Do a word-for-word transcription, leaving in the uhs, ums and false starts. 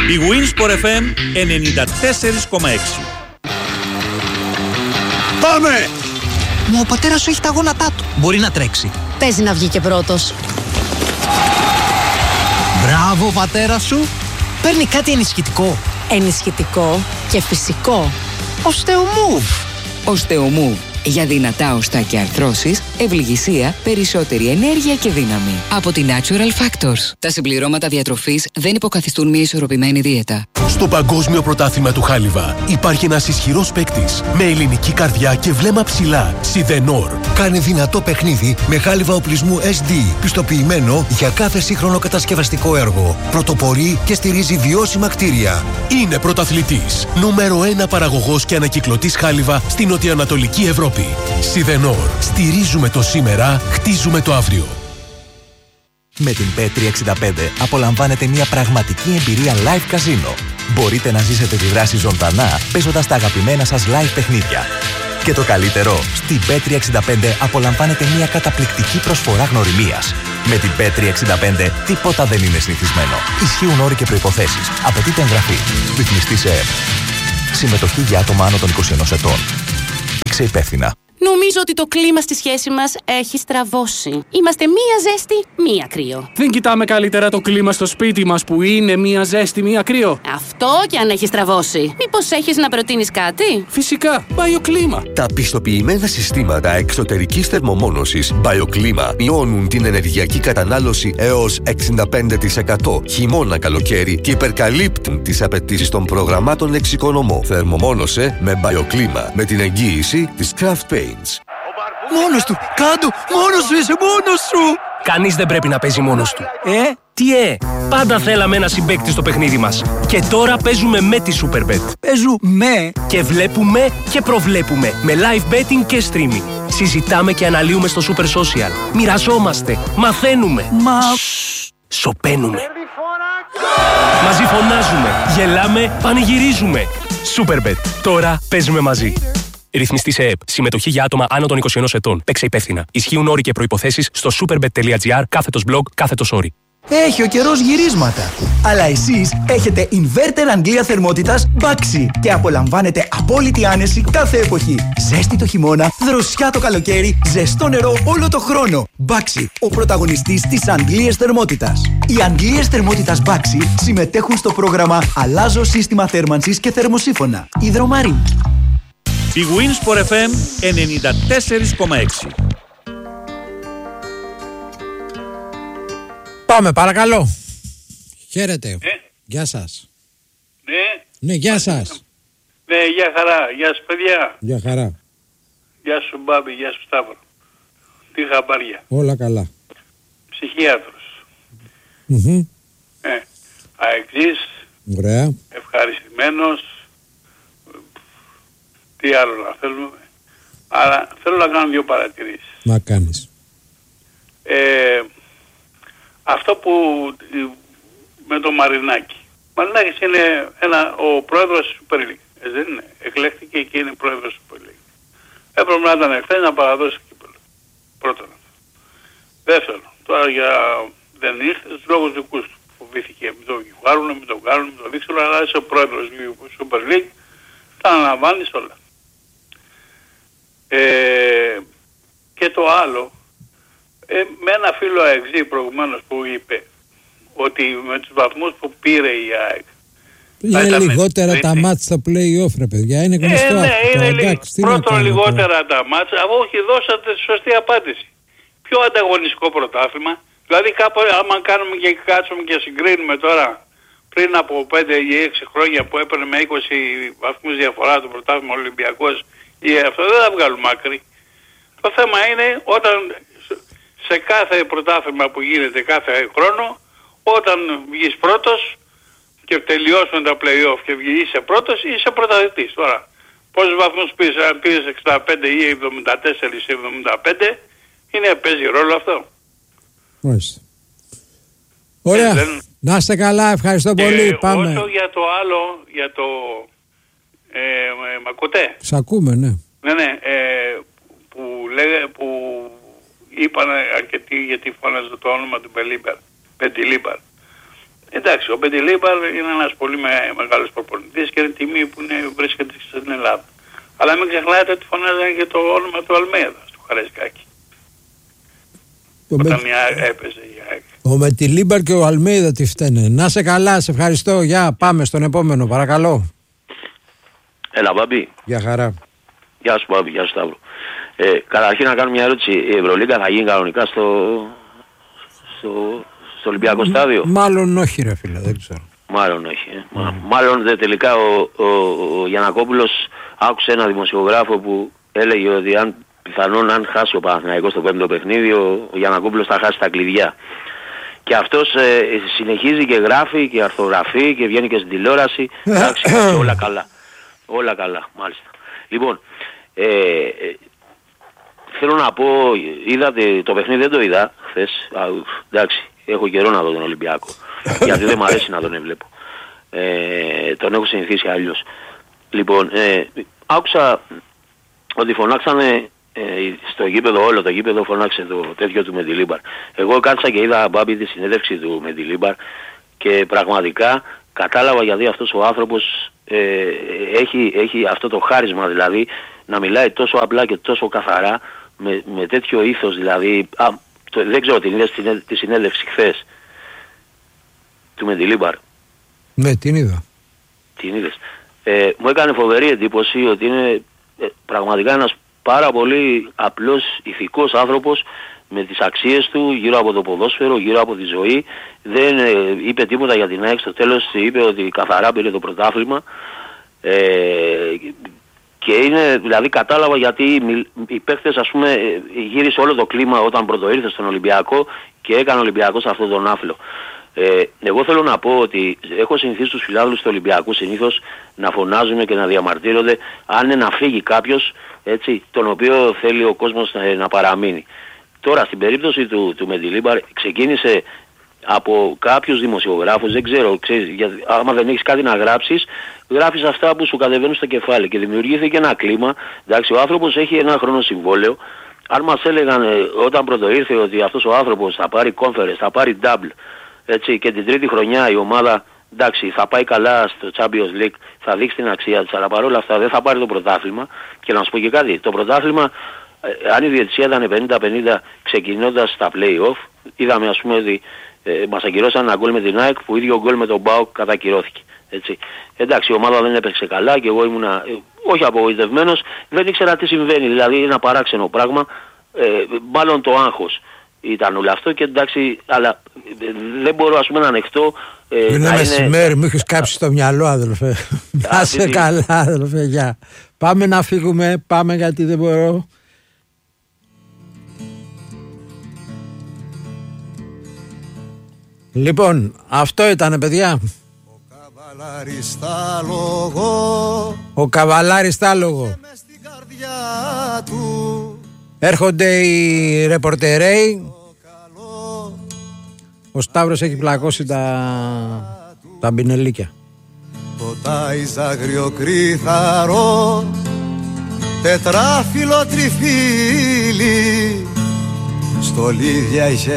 Η Winsport εφ εμ ενενήντα τέσσερα κόμμα έξι. Πάμε! Μα ο πατέρας σου έχει τα γόνατά του. Μπορεί να τρέξει. Παίζει να βγει και πρώτος. Μπράβο, πατέρα σου. Παίρνει κάτι ενισχυτικό. Ενισχυτικό και φυσικό. Οστεομούβ. Οστεομούβ. Για δυνατά οστά και αρθρώσεις, ευληγησία, περισσότερη ενέργεια και δύναμη. Από τη Natural Factors. Τα συμπληρώματα διατροφής δεν υποκαθιστούν μια ισορροπημένη δίαιτα. Στο Παγκόσμιο Πρωτάθλημα του Χάλιβα υπάρχει ένας ισχυρός παίκτης με ελληνική καρδιά και βλέμμα ψηλά. Σιδενόρ. Κάνει δυνατό παιχνίδι με χάλιβα οπλισμού ες ντι, πιστοποιημένο για κάθε σύγχρονο κατασκευαστικό έργο. Πρωτοπορεί και στηρίζει βιώσιμα κτίρια. Είναι πρωταθλητής. Νούμερο ένα παραγωγός και ανακυκλωτής χάλιβα στην νοτιοανατολική Ευρώπη. Σιδενόρ. Στηρίζουμε το σήμερα, χτίζουμε το αύριο. Με την πι τριακόσια εξήντα πέντε απολαμβάνετε μια πραγματική εμπειρία live καζίνο. Μπορείτε να ζήσετε τη δράση ζωντανά παίζοντας τα αγαπημένα σας live παιχνίδια. Και το καλύτερο, στην πι τριακόσια εξήντα πέντε απολαμβάνετε μια καταπληκτική προσφορά γνωριμίας. Με την πι τριακόσια εξήντα πέντε τίποτα δεν είναι συνηθισμένο. Ισχύουν όροι και προϋποθέσεις. Απαιτείται εγγραφή. Ρυθμιστή σε ΕΕΠ. Συμμετοχή για άτομα άνω των είκοσι ενός ετών. Παίξε υπεύθυνα. Νομίζω ότι το κλίμα στη σχέση μας έχει στραβώσει. Είμαστε μία ζέστη, μία κρύο. Δεν κοιτάμε καλύτερα το κλίμα στο σπίτι μας που είναι μία ζέστη, μία κρύο? Αυτό και αν έχει στραβώσει. Μήπως έχεις να προτείνεις κάτι? Φυσικά, BioClima. Τα πιστοποιημένα συστήματα εξωτερικής θερμομόνωσης BioClima μειώνουν την ενεργειακή κατανάλωση έως εξήντα πέντε τοις εκατό χειμώνα καλοκαίρι και υπερκαλύπτουν τις απαιτήσεις των προγραμμάτων εξοικονομώ. Θερμομόνωσε με BioClima με την εγγύηση της Craft Paints. Μόνος του! Κάντο! Μόνος σου είσαι! Μόνος σου! Κανείς δεν πρέπει να παίζει μόνος του. Ε? Τι ε! Πάντα θέλαμε ένα συμπαίκτη στο παιχνίδι μας. Και τώρα παίζουμε με τη Superbet. Παίζουμε! Και βλέπουμε και προβλέπουμε. Με live betting και streaming. Συζητάμε και αναλύουμε στο Super Social. Μοιραζόμαστε. Μαθαίνουμε. Μα... Σωπαίνουμε. Μαζί φωνάζουμε. Γελάμε. Πανηγυρίζουμε. Superbet. Τώρα παίζουμε μαζί. Ρυθμιστή σε ΕΕΠ. Συμμετοχή για άτομα άνω των είκοσι ενός ετών. Παίξε υπεύθυνα. Ισχύουν όροι και προϋποθέσεις στο superbet.gr κάθετος blog κάθετος όροι. Έχει ο καιρός γυρίσματα. Αλλά εσείς έχετε inverter Αγγλία θερμότητας Baxi και απολαμβάνετε απόλυτη άνεση κάθε εποχή. Ζέστη το χειμώνα, δροσιά το καλοκαίρι, ζεστό νερό όλο το χρόνο. Baxi, ο πρωταγωνιστής της Αγγλίας θερμότητας. Οι Αγγλίες θερμότητας Baxi συμμετέχουν στο πρόγραμμα Αλλάζω σύστημα θέρμανσης και θερμοσύφωνα. Υδρομάριν. Η Winsport εφ εμ ενενήντα τέσσερα κόμμα έξι. Πάμε, παρακαλώ. Χαίρετε. Ναι. Γεια σας. Ναι. Ναι, γεια σας. Ναι, γεια χαρά. Γεια σου παιδιά. Γεια χαρά. Γεια σου Μπάμπη, γεια σου Σταύρο. Τι χαμπάρια. Όλα καλά. Ψυχίατρος. Mm-hmm. Ε, αεξής. Ωραία. Ευχαριστημένος. Τι άλλο να θέλουμε. Αλλά θέλω να κάνω δύο παρατηρήσεις. Να κάνεις. Ε, αυτό που με το Μαρινάκη. Μαρινάκης είναι ένα, ο πρόεδρος της Super League. Ε, δεν είναι. Εκλέχθηκε και είναι πρόεδρος της Super League. Έπρεπε να ήταν εχθές να παραδώσει κύπελλο. Πρώτον. Δεύτερον. Τώρα για δεν ήρθε στους λόγους δικούς του. Φοβήθηκε μην το βγάλουν, μην το βγάλουν, μην το δείξουν. Αλλά είσαι ο πρόεδρος της Super League. Τα αναλαμβάνεις όλα. Ε, και το άλλο, ε, με ένα φίλο αεξή προηγουμένως που είπε ότι με τους βαθμούς που πήρε η ΑΕΚ είναι λιγότερα με... τα μάτς στα play-off ρε παιδιά, είναι γνωστό ε, ναι, αυτό. Είναι εντάξει, πρώτον λιγότερα τώρα τα μάτς, αφού όχι δώσατε τη σωστή απάντηση. Πιο ανταγωνιστικό πρωτάθλημα, δηλαδή κάπου άμα κάνουμε και κάτσουμε και συγκρίνουμε τώρα πριν από πέντε ή έξι χρόνια που έπαιρνε με είκοσι βαθμούς διαφορά το πρωτάθλημα Ολυμπιακός ή αυτό, δεν θα βγάλουμε άκρη. Το θέμα είναι όταν σε κάθε πρωτάθλημα που γίνεται κάθε χρόνο, όταν βγεις πρώτος και τελειώσουν τα play-off και βγεις είσαι πρώτος, είσαι πρωταθλητής. Τώρα, πόσους βαθμούς πήρες, αν πήρες εξήντα πέντε ή εβδομήντα τέσσερα ή εβδομήντα πέντε, είναι, παίζει ρόλο αυτό. Μάλιστα. Ωραία. Ε, δεν... Να είστε καλά, ευχαριστώ πολύ. Ε, Πάμε. Όσο για το άλλο, για το... Ε, ε, μ' ακούτε? Σ' ακούμε, ναι. Ναι, ναι. Ε, που, λέγε, που είπαν αρκετοί γιατί φώναζε το όνομα του Πεντιλίμπαρ. Ε, Εντάξει, ο Μεντιλίμπαρ είναι ένας πολύ με, μεγάλος προπονητής και είναι τιμή που είναι, βρίσκεται στην Ελλάδα. Αλλά μην ξεχνάτε ότι φωνάζανε και το όνομα του Αλμέιδα στο Καραϊσκάκι. Όταν με... έπαιζε η ΑΕΚ. Ο Μεντιλίμπαρ και ο Αλμέιδα τι φταίνε. Να σε καλά, σε ευχαριστώ. Γεια, πάμε στον επόμενο, παρακαλώ. Έλα, Μπάμπη. Γεια χαρά. Γεια σου, Μπάμπη, γεια σου, Σταύρο. Ε, καταρχήν να κάνω μια ερώτηση. Η Ευρωλίγκα θα γίνει κανονικά στο, στο, στο Ολυμπιακό στάδιο? Μάλλον όχι, ρε φίλε, δεν ξέρω. Μάλλον όχι. Ε. Mm. Μάλλον δε, τελικά ο, ο, ο Γιαννακόπουλος άκουσε ένα δημοσιογράφο που έλεγε ότι αν πιθανόν αν χάσει ο Παναθηναϊκός στο πέμπτο παιχνίδι, ο, ο Γιαννακόπουλος θα χάσει τα κλειδιά. Και αυτός ε, συνεχίζει και γράφει και αρθογραφεί και βγαίνει και στην τηλεόραση. Εντάξει, όλα καλά. Όλα καλά, μάλιστα. Λοιπόν, ε, ε, θέλω να πω, είδατε το παιχνίδι, δεν το είδα χθες. Α, εντάξει, έχω καιρό να δω τον Ολυμπιακό. Γιατί δεν μου αρέσει να τον έβλεπω. Ε, τον έχω συνηθίσει αλλιώς. Λοιπόν, ε, άκουσα ότι φωνάξανε ε, στο γήπεδο, όλο το γήπεδο φωνάξε το τέτοιο του Μεντιλίμπαρ. Εγώ κάτσα και είδα, Μπάμπη, τη συνέντευξη του Μεντιλίμπαρ και πραγματικά κατάλαβα γιατί αυτός ο άνθρωπος ε, έχει, έχει αυτό το χάρισμα, δηλαδή να μιλάει τόσο απλά και τόσο καθαρά με, με τέτοιο ήθος, δηλαδή α, το, δεν ξέρω την είδες τη συνέντευξη χθες του Μεντιλίμπαρ? Ναι, την είδα. Την είδες. Ε, μου έκανε φοβερή εντύπωση ότι είναι ε, πραγματικά ένας πάρα πολύ απλός ηθικός άνθρωπος με τις αξίες του γύρω από το ποδόσφαιρο, γύρω από τη ζωή. Δεν ε, είπε τίποτα για την ΑΕΚ, στο τέλος είπε ότι καθαρά πήρε το πρωτάθλημα. Ε, και είναι, δηλαδή κατάλαβα γιατί οι παίκτες, ας πούμε, γύρισε όλο το κλίμα όταν πρωτοήρθε στον Ολυμπιακό και έκανε ο Ολυμπιακός αυτόν τον άφλο. Ε, εγώ θέλω να πω ότι έχω συνηθίσει τους φιλάδουλους του Ολυμπιακού συνήθως να φωνάζουν και να διαμαρτύρονται αν είναι να φύγει κάποιος, έτσι, τον οποίο θέλει ο κόσμος να, να παραμείνει. Τώρα στην περίπτωση του, του Μεντιλίμπαρ ξεκίνησε από κάποιους δημοσιογράφους, δεν ξέρω, ξέρεις, γιατί, άμα δεν έχεις κάτι να γράψεις, γράφεις αυτά που σου κατεβαίνουν στο κεφάλι και δημιουργήθηκε ένα κλίμα. Εντάξει, ο άνθρωπος έχει ένα χρόνο συμβόλαιο. Αν μας έλεγαν ε, όταν πρωτοήρθε ότι αυτός ο άνθρωπος θα πάρει conference, θα πάρει double, έτσι, και την τρίτη χρονιά η ομάδα, εντάξει, θα πάει καλά στο Champions League, θα δείξει την αξία της, αλλά παρόλα αυτά δεν θα πάρει το πρωτάθλημα. Και να σου πω και κάτι, το πρωτάθλημα, ε, αν η διαιτησία ήταν πενήντα πενήντα ξεκινώντας στα play-off, είδαμε, ας πούμε, ότι ε, μας ακυρώσαν ένα γκολ με την ΑΕΚ που ίδιο γκολ με τον ΠΑΟΚ κατακυρώθηκε. Έτσι. Εντάξει, η ομάδα δεν έπαιξε καλά και εγώ ήμουνα ε, όχι απογοητευμένος, δεν ήξερα τι συμβαίνει, δηλαδή ένα παράξενο πράγμα, ε, μάλλον το άγχος ήταν όλο αυτό και εντάξει, αλλά ε, δεν μπορώ, ας πούμε, να ανεχτώ. Ε, είναι μεσημέρι, μου έχεις κάψει στο μυαλό, αδελφέ. Να σε καλά, αδελφέ, γεια. Πάμε να φύγουμε, πάμε γιατί δεν μπορώ. Λοιπόν, αυτό ήτανε, παιδιά. Ο καβαλάρης τάλογο. Έρχονται οι ρεπορτερέοι. Ο Σταύρος έχει πλακώσει τα, τα μπινελίκια. Το τάιζ αγριοκρίθαρο, τετράφυλλο τριφύλι, στολίδια είχε